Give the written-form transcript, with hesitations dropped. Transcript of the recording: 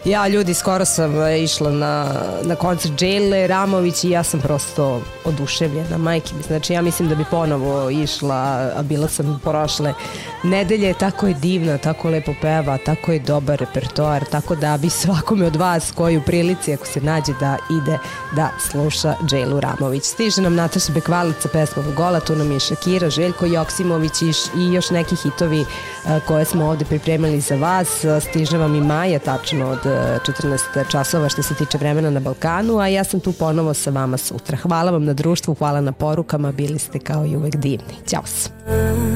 Ja, ljudi, skoro sam išla na koncert Džejle Ramović i ja sam prosto oduševljena, majke mi. Znači, ja mislim da bi ponovo išla, a bila sam prošle nedelje, tako je divna, tako lepo peva, tako je dobar repertoar, tako da bi svakome od vas koji u prilici, ako se nađe, da ide da sluša Džejlu Ramović. Stiže nam Nataša Bekvalac sa pesmom Gola, tu nam je Šakira, Željko Joksimović i još neki hitovi koje smo ovde pripremili za vas. Stiže vam i Maja, tačno od 14 časova što se tiče vremena na Balkanu, a ja sam tu ponovo sa vama sutra. Hvala vam na društvu, hvala na porukama, bili ste kao i uvek divni. Ćao se.